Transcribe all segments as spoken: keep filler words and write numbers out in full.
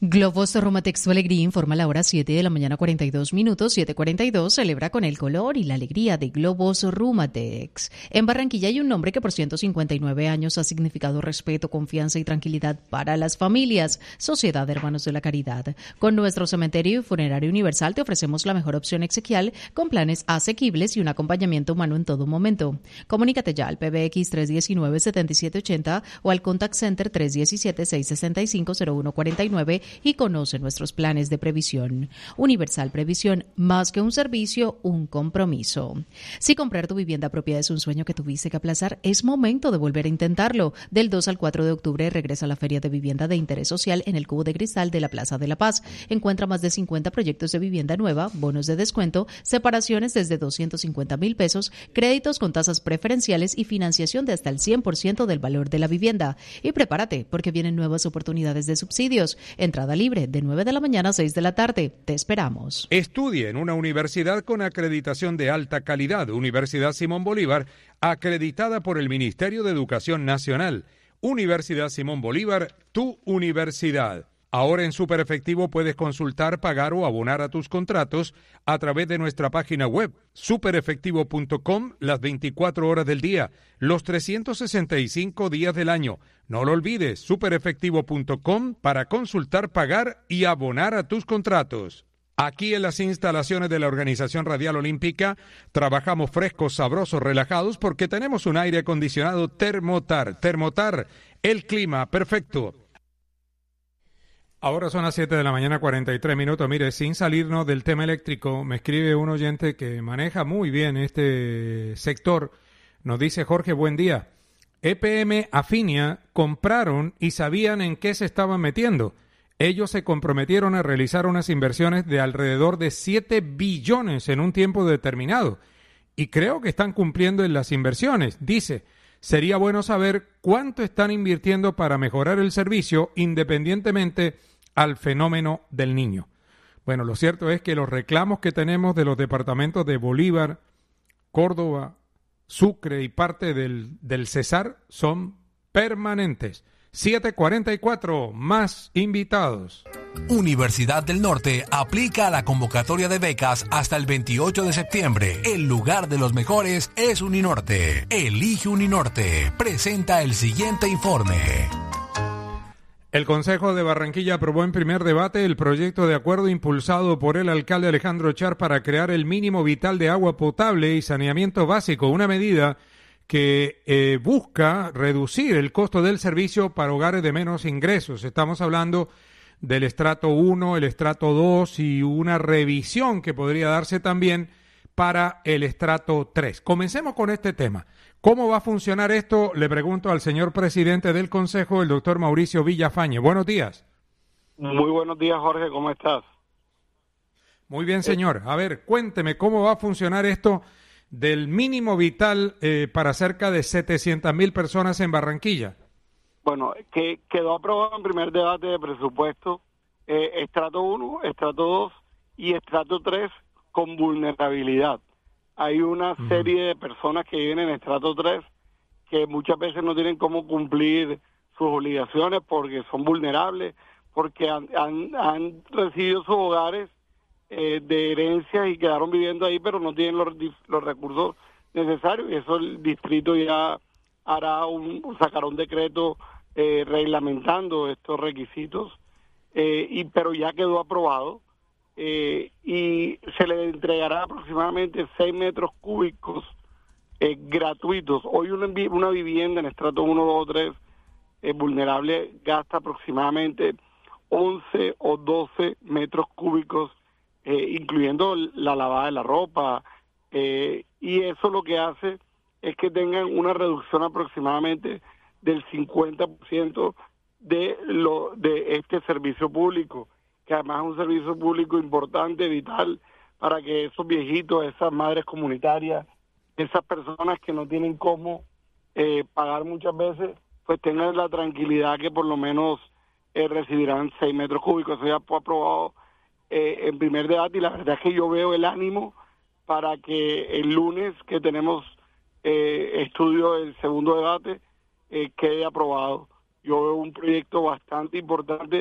Globos Rumatex tu alegría informa la hora siete de la mañana cuarenta y dos minutos, siete cuarenta y dos, celebra con el color y la alegría de Globos Rumatex. En Barranquilla hay un nombre que por ciento cincuenta y nueve años ha significado respeto, confianza y tranquilidad para las familias. Sociedad de Hermanos de la Caridad. Con nuestro cementerio y funerario universal te ofrecemos la mejor opción exequial con planes asequibles y un acompañamiento humano en todo momento. Comunícate ya al P B X tres uno nueve, siete siete ocho cero o al Contact Center tres uno siete, seis seis cinco, cero uno cuatro nueve y conoce nuestros planes de previsión. Universal Previsión, más que un servicio, un compromiso. Si comprar tu vivienda propia es un sueño que tuviste que aplazar, es momento de volver a intentarlo. Del dos al cuatro de octubre regresa a la Feria de Vivienda de Interés Social en el Cubo de Cristal de la Plaza de la Paz. Encuentra más de cincuenta proyectos de vivienda nueva, bonos de descuento, separaciones desde doscientos cincuenta mil pesos, créditos con tasas preferenciales y financiación de hasta el cien por ciento del valor de la vivienda. Y prepárate, porque vienen nuevas oportunidades de subsidios. Entrada libre de nueve de la mañana a seis de la tarde. Te esperamos. Estudie en una universidad con acreditación de alta calidad. Universidad Simón Bolívar, acreditada por el Ministerio de Educación Nacional. Universidad Simón Bolívar, tu universidad. Ahora en Super Efectivo puedes consultar, pagar o abonar a tus contratos a través de nuestra página web, super efectivo punto com, las veinticuatro horas del día, los trescientos sesenta y cinco días del año. No lo olvides, super efectivo punto com para consultar, pagar y abonar a tus contratos. Aquí en las instalaciones de la Organización Radial Olímpica trabajamos frescos, sabrosos, relajados porque tenemos un aire acondicionado Thermotar. Thermotar, el clima perfecto. Ahora son las siete de la mañana, cuarenta y tres minutos. Mire, sin salirnos del tema eléctrico, me escribe un oyente que maneja muy bien este sector. Nos dice: Jorge, buen día. E P M Afinia compraron y sabían en qué se estaban metiendo. Ellos se comprometieron a realizar unas inversiones de alrededor de siete billones en un tiempo determinado. Y creo que están cumpliendo en las inversiones. Dice: sería bueno saber cuánto están invirtiendo para mejorar el servicio independientemente al fenómeno del niño. Bueno, lo cierto es que los reclamos que tenemos de los departamentos de Bolívar, Córdoba, Sucre y parte del, del Cesar son permanentes. siete cuarenta y cuatro, más invitados. Universidad del Norte aplica a la convocatoria de becas hasta el veintiocho de septiembre. El lugar de los mejores es Uninorte. Elige Uninorte. Presenta el siguiente informe. El Consejo de Barranquilla aprobó en primer debate el proyecto de acuerdo impulsado por el alcalde Alejandro Char para crear el mínimo vital de agua potable y saneamiento básico, una medida que eh, busca reducir el costo del servicio para hogares de menos ingresos. Estamos hablando del estrato uno, el estrato dos y una revisión que podría darse también para el estrato tres. Comencemos con este tema. ¿Cómo va a funcionar esto? Le pregunto al señor presidente del Consejo, el doctor Mauricio Villafañe. Buenos días. Muy buenos días, Jorge. ¿Cómo estás? Muy bien, señor. A ver, cuénteme, ¿cómo va a funcionar esto del mínimo vital eh, para cerca de setecientas mil personas en Barranquilla? Bueno, que quedó aprobado en primer debate de presupuesto eh, estrato uno, estrato dos y estrato tres con vulnerabilidad. Hay una uh-huh. serie de personas que viven en estrato tres que muchas veces no tienen cómo cumplir sus obligaciones porque son vulnerables, porque han, han, han recibido sus hogares eh, de herencia y quedaron viviendo ahí, pero no tienen los, los recursos necesarios, y eso el distrito ya hará un, sacará un decreto eh, reglamentando estos requisitos, eh, y pero ya quedó aprobado. Eh, y se le entregará aproximadamente seis metros cúbicos eh, gratuitos. Hoy una, una vivienda en estrato uno, dos o tres eh, vulnerable gasta aproximadamente once o doce metros cúbicos, eh, incluyendo la lavada de la ropa, eh, y eso lo que hace es que tengan una reducción aproximadamente del cincuenta por ciento de, lo, de este servicio público, que además es un servicio público importante, vital, para que esos viejitos, esas madres comunitarias, esas personas que no tienen cómo eh, pagar muchas veces, pues tengan la tranquilidad que por lo menos eh, recibirán seis metros cúbicos. Eso ya fue aprobado eh, en primer debate, y la verdad es que yo veo el ánimo para que el lunes que tenemos eh, estudio del segundo debate eh, quede aprobado. Yo veo un proyecto bastante importante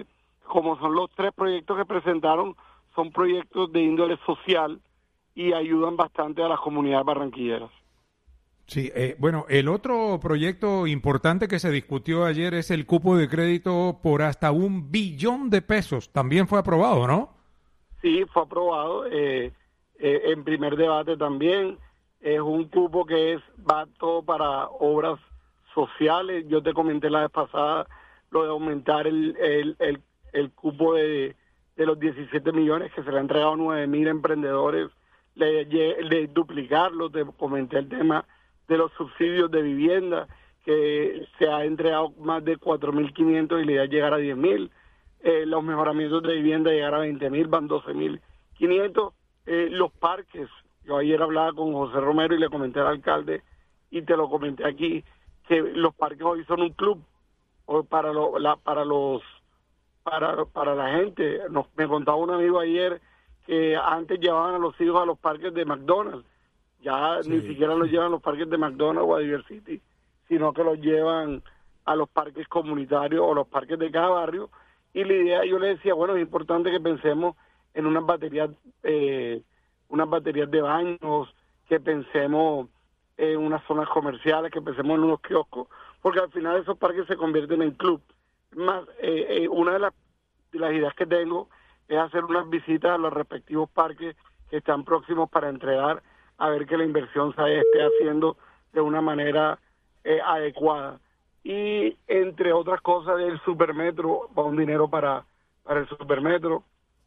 como son los tres proyectos que presentaron, son proyectos de índole social y ayudan bastante a las comunidades barranquilleras. Sí, eh, bueno, el otro proyecto importante que se discutió ayer es el cupo de crédito por hasta un billón de pesos. También fue aprobado, ¿no? Sí, fue aprobado. Eh, eh, en primer debate también. Es un cupo que es va todo para obras sociales. Yo te comenté la vez pasada lo de aumentar el, el, el, el cupo de, de los diecisiete millones que se le ha entregado a nueve mil emprendedores, le, le duplicarlo. Te comenté el tema de los subsidios de vivienda, que se ha entregado más de cuatro mil quinientos y la idea es llegar a diez mil. Eh, los mejoramientos de vivienda llegar a veinte mil, van doce mil quinientos. Eh, los parques, yo ayer hablaba con José Romero y le comenté al alcalde, y te lo comenté aquí, que los parques hoy son un club o para, lo, la, para los para, para la gente. Nos, me contaba un amigo ayer que antes llevaban a los hijos a los parques de McDonald's. Ya sí, ni siquiera los llevan a los parques de McDonald's o a Diversity, sino que los llevan a los parques comunitarios o los parques de cada barrio. Y la idea, yo le decía, bueno, es importante que pensemos en unas baterías, eh, unas baterías de baños, que pensemos en unas zonas comerciales, que pensemos en unos kioscos, porque al final esos parques se convierten en club. Más, eh, eh, una de las, de las ideas que tengo es hacer unas visitas a los respectivos parques que están próximos para entregar, a ver que la inversión se esté haciendo de una manera eh, adecuada. Y entre otras cosas, el Supermetro, va un dinero para, para el Supermetro.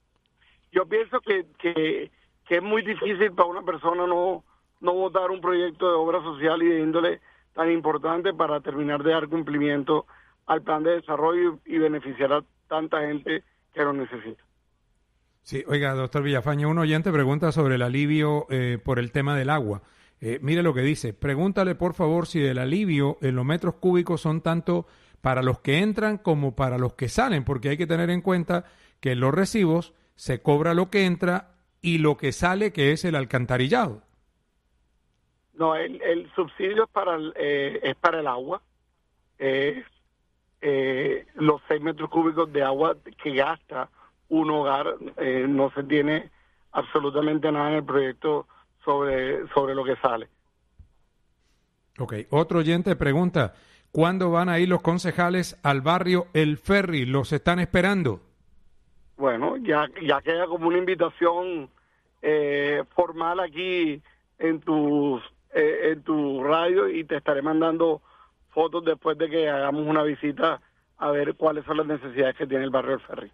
Yo pienso que, que, que es muy difícil para una persona no, no votar un proyecto de obra social y de índole tan importante para terminar de dar cumplimiento al plan de desarrollo y beneficiar a tanta gente que lo necesita. Sí, oiga, doctor Villafañe, un oyente pregunta sobre el alivio eh, por el tema del agua. Eh, mire lo que dice, pregúntale por favor si el alivio en los metros cúbicos son tanto para los que entran como para los que salen, porque hay que tener en cuenta que en los recibos se cobra lo que entra y lo que sale, que es el alcantarillado. No, el, el subsidio es para el, eh, es para el agua, eh, eh, los seis metros cúbicos de agua que gasta un hogar, eh, no se tiene absolutamente nada en el proyecto sobre, sobre lo que sale. Ok, otro oyente pregunta, ¿cuándo van a ir los concejales al barrio El Ferry? ¿Los están esperando? Bueno, ya, ya queda como una invitación eh, formal aquí en tus eh, en tu radio, y te estaré mandando fotos después de que hagamos una visita a ver cuáles son las necesidades que tiene el barrio El Ferry.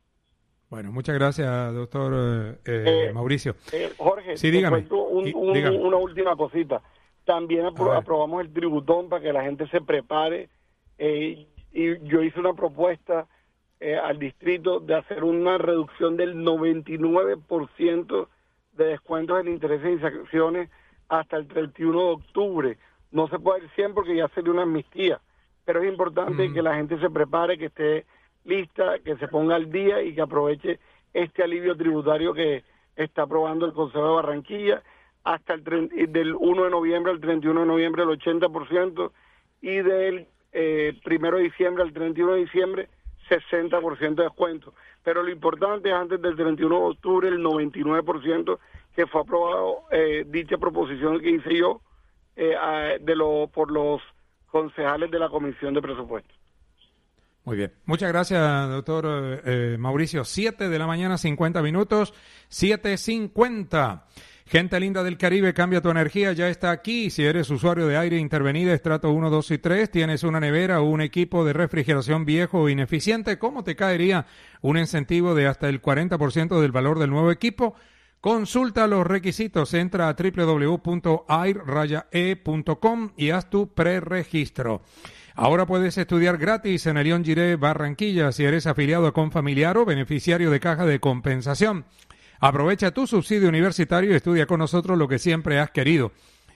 Bueno, muchas gracias, doctor eh, eh, Mauricio. Eh, Jorge, sí, te dígame. cuento un, un, dígame. una última cosita. También apro- aprobamos el tributón para que la gente se prepare. Eh, y yo hice una propuesta eh, al distrito de hacer una reducción del noventa y nueve por ciento de descuentos en intereses y sanciones hasta el treinta y uno de octubre. No se puede ir cien porque ya sería una amnistía, pero es importante mm. que la gente se prepare, que esté lista, que se ponga al día y que aproveche este alivio tributario que está aprobando el Consejo de Barranquilla hasta el treinta, del uno de noviembre al treinta y uno de noviembre el ochenta por ciento y del eh, primero de diciembre al treinta y uno de diciembre sesenta por ciento de descuento. Pero lo importante es antes del treinta y uno de octubre el noventa y nueve por ciento que fue aprobado eh, dicha proposición que hice yo eh, a, de lo, por los concejales de la Comisión de Presupuestos. Muy bien. Muchas gracias, doctor eh, Mauricio. Siete de la mañana, cincuenta minutos. Siete cincuenta. Gente linda del Caribe, cambia tu energía, ya está aquí. Si eres usuario de aire intervenida, estrato uno, dos y tres, tienes una nevera o un equipo de refrigeración viejo o ineficiente, ¿cómo te caería un incentivo de hasta el cuarenta por ciento del valor del nuevo equipo? Consulta los requisitos, entra a doble u doble u doble u punto air e punto com y haz tu preregistro. Ahora puedes estudiar gratis en Elión Giré, Barranquilla, si eres afiliado a Confamiliar o beneficiario de Caja de Compensación. Aprovecha tu subsidio universitario y estudia con nosotros lo que siempre has querido.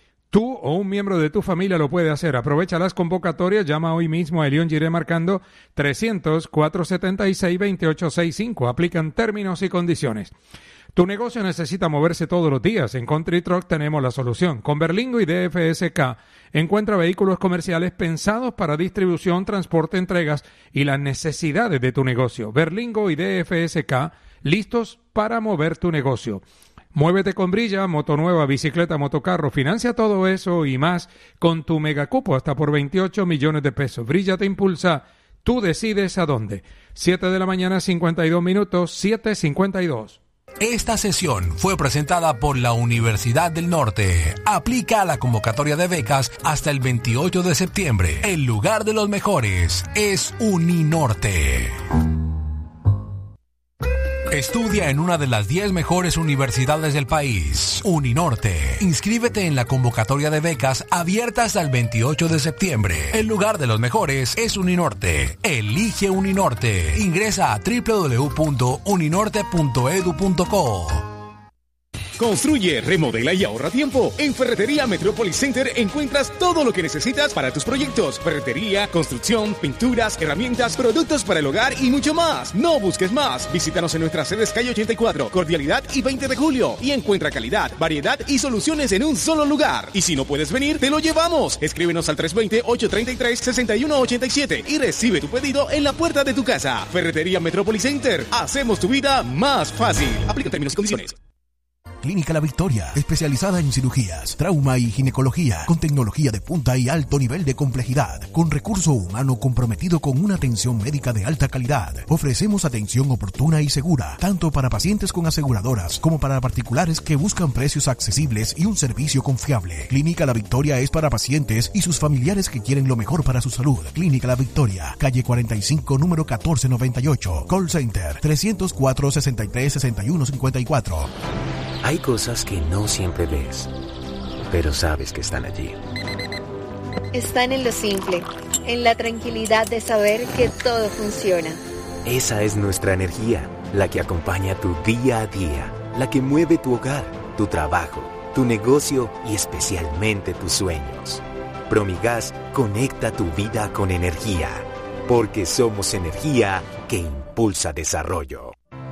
Tú o un miembro de tu familia lo puede hacer. Aprovecha las convocatorias, llama hoy mismo a Elión Giré marcando trescientos, cuatrocientos setenta y seis, veintiocho sesenta y cinco. Aplican términos y condiciones. Tu negocio necesita moverse todos los días. En Country Truck tenemos la solución. Con Berlingo y D F S K encuentra vehículos comerciales pensados para distribución, transporte, entregas y las necesidades de tu negocio. Berlingo y D F S K listos para mover tu negocio. Muévete con Brilla, moto nueva, bicicleta, motocarro, financia todo eso y más con tu megacupo hasta por veintiocho millones de pesos. Brilla te impulsa, tú decides a dónde. siete de la mañana, cincuenta y dos minutos, siete cincuenta y dos. Esta sesión fue presentada por la Universidad del Norte. Aplica a la convocatoria de becas hasta el veintiocho de septiembre. El lugar de los mejores es Uninorte. Estudia en una de las diez mejores universidades del país, Uninorte. Inscríbete en la convocatoria de becas abierta hasta el veintiocho de septiembre. El lugar de los mejores es Uninorte. Elige Uninorte. Ingresa a doble u doble u doble u punto uninorte punto edu punto co. Construye, remodela y ahorra tiempo. En Ferretería Metropolis Center encuentras todo lo que necesitas para tus proyectos. Ferretería, construcción, pinturas, herramientas, productos para el hogar y mucho más. No busques más. Visítanos en nuestras sedes calle ochenta y cuatro, Cordialidad y veinte de julio. Y encuentra calidad, variedad y soluciones en un solo lugar. Y si no puedes venir, te lo llevamos. Escríbenos al tres dos cero, ocho tres tres, seis uno ocho siete y recibe tu pedido en la puerta de tu casa. Ferretería Metropolis Center. Hacemos tu vida más fácil. Aplica términos y condiciones. Clínica La Victoria, especializada en cirugías, trauma y ginecología, con tecnología de punta y alto nivel de complejidad, con recurso humano comprometido con una atención médica de alta calidad. Ofrecemos atención oportuna y segura, tanto para pacientes con aseguradoras como para particulares que buscan precios accesibles y un servicio confiable. Clínica La Victoria es para pacientes y sus familiares que quieren lo mejor para su salud. Clínica La Victoria, calle cuarenta y cinco, número catorce noventa y ocho, call center tres cero cuatro, sesenta y tres, sesenta y uno cincuenta y cuatro. Hay cosas que no siempre ves, pero sabes que están allí. Están en lo simple, en la tranquilidad de saber que todo funciona. Esa es nuestra energía, la que acompaña tu día a día, la que mueve tu hogar, tu trabajo, tu negocio y especialmente tus sueños. Promigas conecta tu vida con energía, porque somos energía que impulsa desarrollo.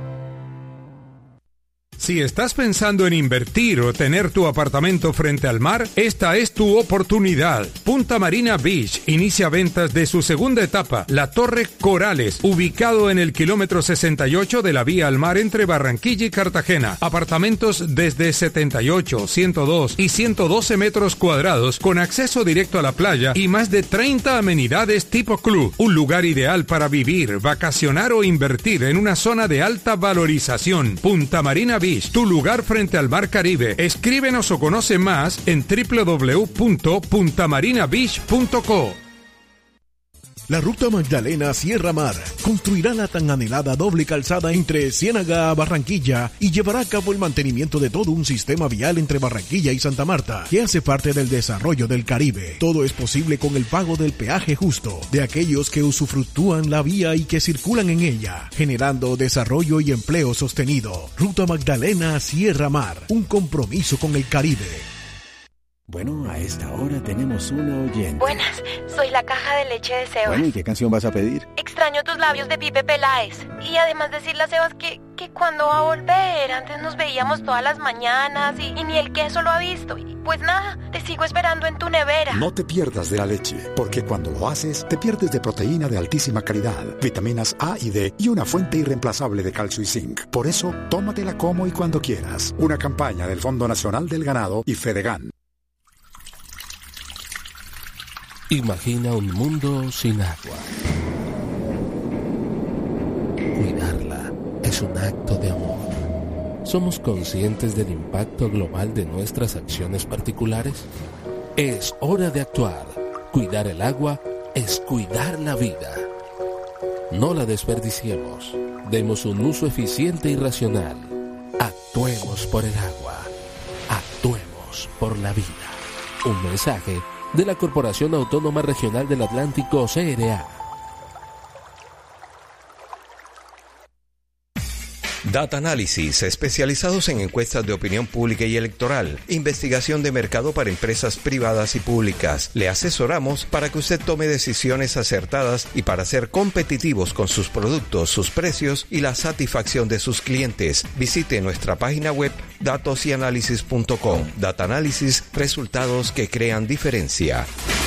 Si estás pensando en invertir o tener tu apartamento frente al mar, esta es tu oportunidad. Punta Marina Beach inicia ventas de su segunda etapa, la Torre Corales, ubicado en el kilómetro sesenta y ocho de la vía al mar entre Barranquilla y Cartagena. Apartamentos desde setenta y ocho, ciento dos y ciento doce metros cuadrados con acceso directo a la playa y más de treinta amenidades tipo club. Un lugar ideal para vivir, vacacionar o invertir en una zona de alta valorización. Punta Marina Beach, tu lugar frente al mar Caribe. Escríbenos o conoce más en doble u doble u doble u punto punta marina beach punto co. La Ruta Magdalena Sierra Mar construirá la tan anhelada doble calzada entre Ciénaga a Barranquilla y llevará a cabo el mantenimiento de todo un sistema vial entre Barranquilla y Santa Marta, que hace parte del desarrollo del Caribe. Todo es posible con el pago del peaje justo de aquellos que usufructúan la vía y que circulan en ella, generando desarrollo y empleo sostenido. Ruta Magdalena Sierra Mar, un compromiso con el Caribe. Bueno, a esta hora tenemos una oyente. Buenas, soy la caja de leche de Sebas. Bueno, ¿y qué canción vas a pedir? Extraño tus labios de Pipe Peláez. Y además decirle a Sebas que, que cuando va a volver, antes nos veíamos todas las mañanas y, y ni el queso lo ha visto. Y pues nada, te sigo esperando en tu nevera. No te pierdas de la leche, porque cuando lo haces, te pierdes de proteína de altísima calidad, vitaminas A y D y una fuente irreemplazable de calcio y zinc. Por eso, tómatela como y cuando quieras. Una campaña del Fondo Nacional del Ganado y Fedegan. Imagina un mundo sin agua. Cuidarla es un acto de amor. ¿Somos conscientes del impacto global de nuestras acciones particulares? Es hora de actuar. Cuidar el agua es cuidar la vida. No la desperdiciemos. Demos un uso eficiente y racional. Actuemos por el agua. Actuemos por la vida. Un mensaje de la Corporación Autónoma Regional del Atlántico, C R A. Data Analysis, especializados en encuestas de opinión pública y electoral, investigación de mercado para empresas privadas y públicas. Le asesoramos para que usted tome decisiones acertadas y para ser competitivos con sus productos, sus precios y la satisfacción de sus clientes. Visite nuestra página web datos y análisis punto com. Data Analysis, resultados que crean diferencia.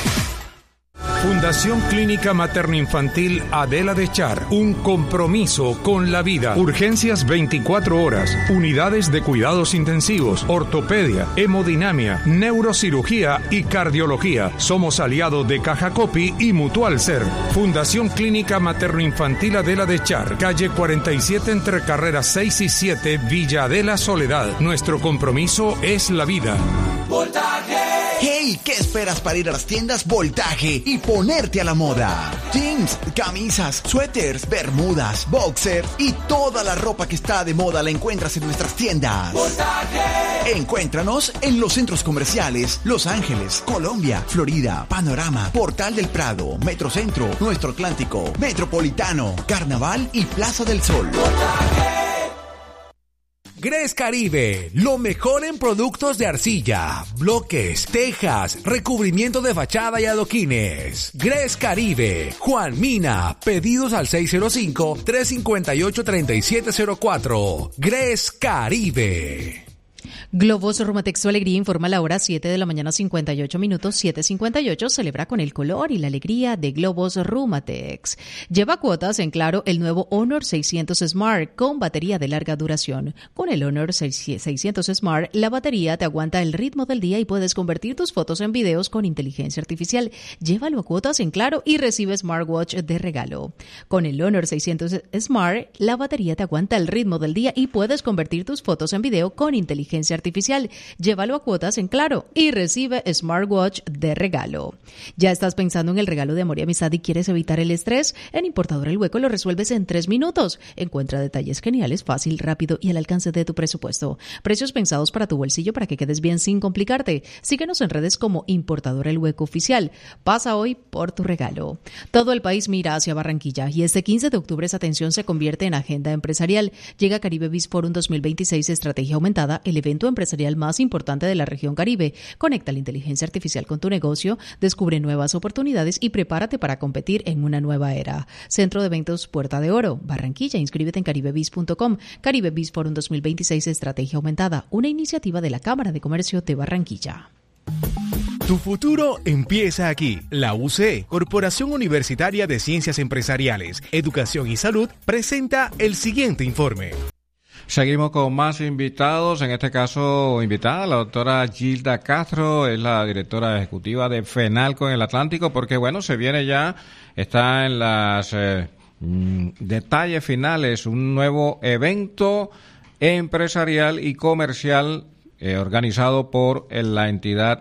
Fundación Clínica Materno-Infantil Adela de Char, un compromiso con la vida. Urgencias veinticuatro horas, unidades de cuidados intensivos, ortopedia, hemodinamia, neurocirugía y cardiología. Somos aliados de Caja Copy y Mutual Ser. Fundación Clínica Materno-Infantil Adela de Char, calle cuarenta y siete entre carreras seis y siete, Villa Adela Soledad. Nuestro compromiso es la vida. Voltaje. Hey, ¿qué esperas para ir a las tiendas Voltaje y ponerte a la moda? Jeans, camisas, suéteres, bermudas, boxers y toda la ropa que está de moda la encuentras en nuestras tiendas. Voltaje. Encuéntranos en los centros comerciales Los Ángeles, Colombia, Florida, Panorama, Portal del Prado, Metrocentro, Nuestro Atlántico, Metropolitano, Carnaval y Plaza del Sol. Voltaje. Gres Caribe, lo mejor en productos de arcilla, bloques, tejas, recubrimiento de fachada y adoquines. Gres Caribe, Juan Mina, pedidos al seis cero cinco, tres cinco ocho, tres siete cero cuatro. Gres Caribe. Globos Rumatex, su alegría, informa la hora siete de la mañana cincuenta y ocho minutos, siete cincuenta y ocho, celebra con el color y la alegría de Globos Rumatex. Lleva cuotas en Claro el nuevo Honor seiscientos Smart con batería de larga duración. Con el Honor seiscientos Smart, la batería te aguanta el ritmo del día y puedes convertir tus fotos en videos con inteligencia artificial. Llévalo a cuotas en Claro y recibe smartwatch de regalo. Con el Honor seiscientos Smart, la batería te aguanta el ritmo del día y puedes convertir tus fotos en video con inteligencia artificial. artificial. Llévalo a cuotas en Claro y recibe smartwatch de regalo. ¿Ya estás pensando en el regalo de amor y amistad y quieres evitar el estrés? En Importadora El Hueco lo resuelves en tres minutos. Encuentra detalles geniales, fácil, rápido y al alcance de tu presupuesto. Precios pensados para tu bolsillo para que quedes bien sin complicarte. Síguenos en redes como Importadora El Hueco Oficial. Pasa hoy por tu regalo. Todo el país mira hacia Barranquilla y este quince de octubre esa atención se convierte en agenda empresarial. Llega Caribe Biz Forum dos mil veintiséis Estrategia Aumentada, el evento empresarial más importante de la región Caribe. Conecta la inteligencia artificial con tu negocio, descubre nuevas oportunidades y prepárate para competir en una nueva era. Centro de Eventos Puerta de Oro, Barranquilla. Inscríbete en caribe biz punto com. Caribe Biz Forum dos mil veintiséis Estrategia Aumentada, una iniciativa de la Cámara de Comercio de Barranquilla. Tu futuro empieza aquí. La U C E, Corporación Universitaria de Ciencias Empresariales, Educación y Salud, presenta el siguiente informe. Seguimos con más invitados, en este caso invitada la doctora Gilda Castro, es la directora ejecutiva de FENALCO en el Atlántico, porque bueno, se viene ya, está en las eh, detalles finales, un nuevo evento empresarial y comercial eh, organizado por eh, la entidad